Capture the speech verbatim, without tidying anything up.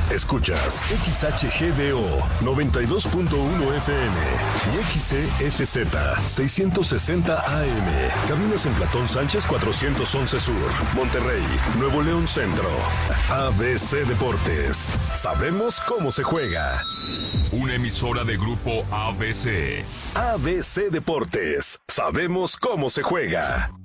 Escuchas X H G D O noventa y dos punto uno F M y X C F Z seiscientos sesenta A M. Cabinas en Platón Sánchez cuatrocientos once Sur, Monterrey, Nuevo León Centro. A B C Deportes. Sabemos cómo se juega. Una emisora de Grupo A B C. A B C Deportes. Sabemos cómo se juega.